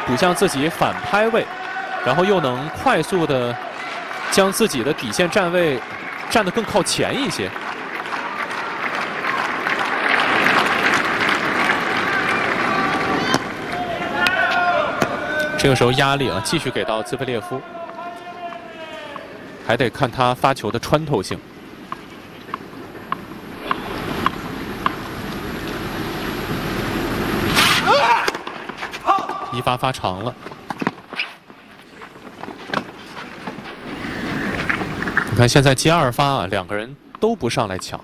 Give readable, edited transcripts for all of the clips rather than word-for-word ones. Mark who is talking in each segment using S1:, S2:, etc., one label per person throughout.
S1: 补向自己反拍位，然后又能快速的将自己的底线站位站得更靠前一些。这个时候压力继续给到兹维列夫，还得看他发球的穿透性。一发发长了，你看现在接二发两个人都不上来抢。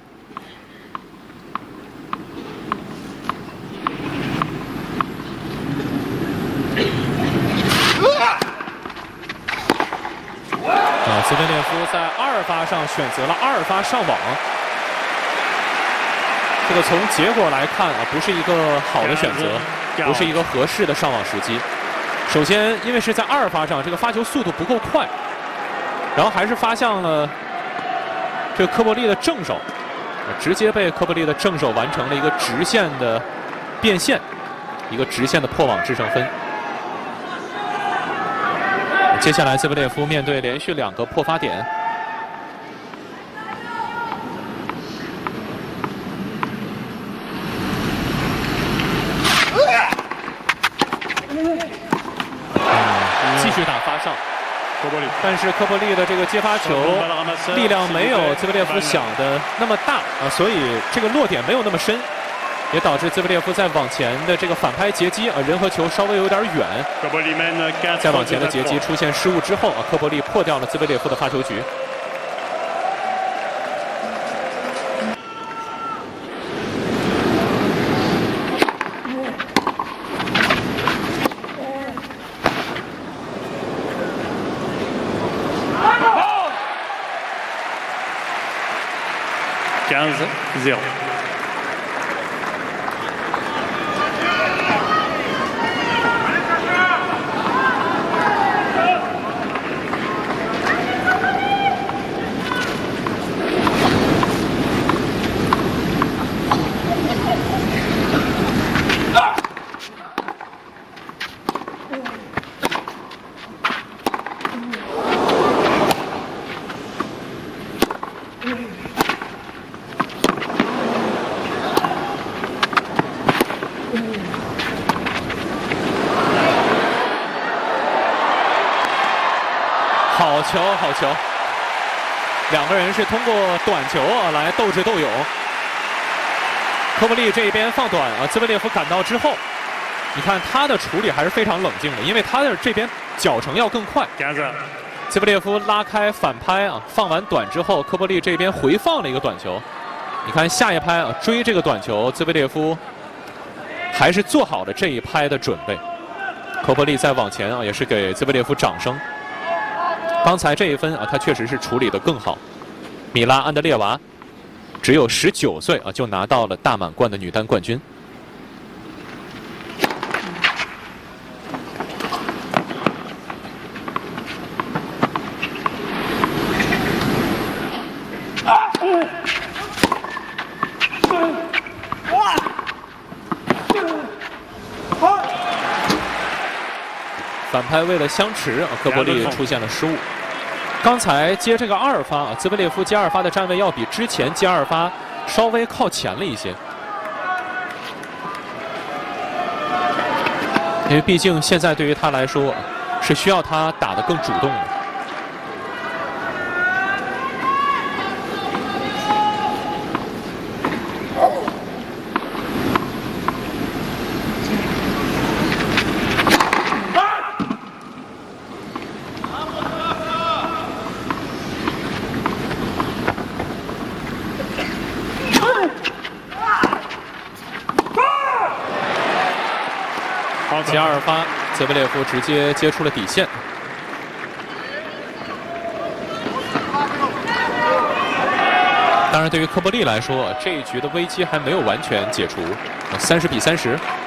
S1: 兹维列夫在2发上选择了2发上网，这个从结果来看不是一个好的选择，不是一个合适的上网时机。首先，因为是在2发上，这个发球速度不够快，然后还是发向了这个科波利的正手，直接被科波利的正手完成了一个直线的变线，一个直线的破网制胜分。接下来，兹维列夫面对连续2个破发点，继续打发上，但是科波利的这个接发球力量没有兹维列夫想的那么大所以这个落点没有那么深。也导致兹维列夫在往前的这个反拍截击人和球稍微有点远，在往前的截击出现失误之后科波利破掉了兹维列夫的发球局。
S2: 15-0。
S1: 好球，好球！两个人是通过短球来斗智斗勇。科波利这一边放短兹维列夫赶到之后，你看他的处理还是非常冷静的，因为他的这边脚程要更快。兹维列夫拉开反拍放完短之后，科波利这边回放了一个短球。你看下一拍追这个短球，兹维列夫还是做好了这一拍的准备。科波利再往前也是给兹维列夫掌声。刚才这一分他确实是处理得更好。米拉安德烈娃只有19岁就拿到了大满贯的女单冠军。反拍为了相持科波利出现了失误。刚才接这个2发兹维列夫接2发的站位要比之前接2发稍微靠前了一些，因为毕竟现在对于他来说是需要他打得更主动的。接2发，兹维列夫直接接出了底线。当然，对于科波利来说，这一局的危机还没有完全解除，30比30。